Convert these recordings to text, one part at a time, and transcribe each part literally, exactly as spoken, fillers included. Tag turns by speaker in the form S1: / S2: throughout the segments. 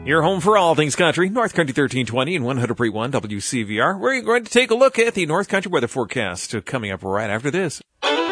S1: Your home for all things country, North Country thirteen twenty and one hundred point one W C V R. We're going to take a look at the North Country weather forecast coming up right after this.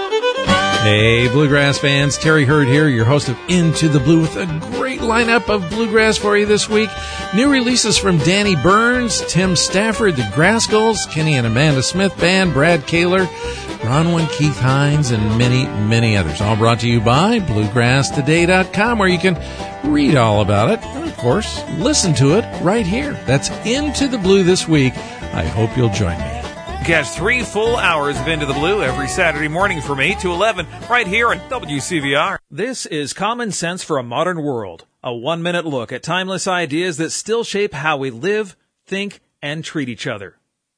S2: Hey, Bluegrass fans, Terry Hurd here, your host of Into the Blue, with a great lineup of Bluegrass for you this week. New releases from Danny Burns, Tim Stafford, the Grascals, Kenny and Amanda Smith Band, Brad Kaler, Bronwyn, Keith Hines, and many, many others. All brought to you by Bluegrass Today dot com, where you can read all about it. And, of course, listen to it right here. That's Into the Blue this week. I hope you'll join me.
S1: Catch three full hours of Into the Blue every Saturday morning from eight to eleven right here on W C V R. This is Common Sense for a Modern World, a one-minute look at timeless ideas that still shape how we live, think, and treat each other.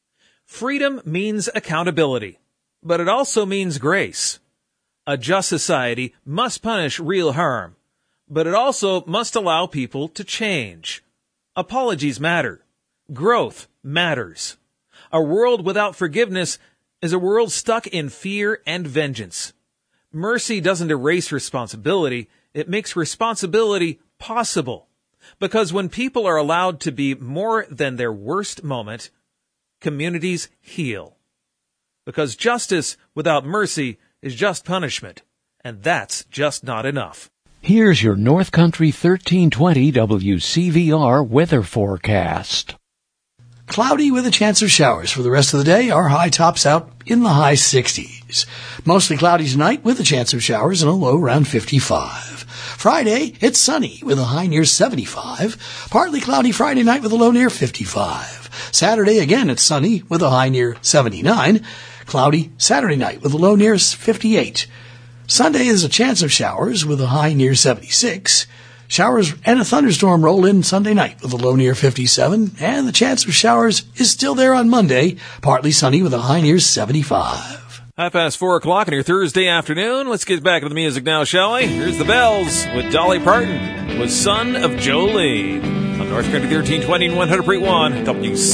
S1: Freedom means accountability, but it also means grace. A just society must punish real harm, but it also must allow people to change. Apologies matter. Growth matters. A world without forgiveness is a world stuck in fear and vengeance. Mercy doesn't erase responsibility, it makes responsibility possible. Because when people are allowed to be more than their worst moment, communities heal. Because justice without mercy is just punishment, and that's just not enough.
S3: Here's your North Country thirteen twenty W C V R weather forecast.
S4: Cloudy with a chance of showers for the rest of the day. Our high tops out in the high sixties. Mostly cloudy tonight with a chance of showers and a low around fifty-five. Friday, it's sunny with a high near seventy-five. Partly cloudy Friday night with a low near fifty-five. Saturday, again, it's sunny with a high near seventy-nine. Cloudy Saturday night with a low near fifty-eight. Sunday is a chance of showers with a high near seventy-six. Showers and a thunderstorm roll in Sunday night with a low near fifty-seven, and the chance of showers is still there on Monday, partly sunny with a high near seventy-five.
S1: Half past four o'clock on your Thursday afternoon. Let's get back to the music now, shall we? Here's the Bells with Dolly Parton, with Son of Jolene on North Country thirteen twenty and one hundred point one W C V R.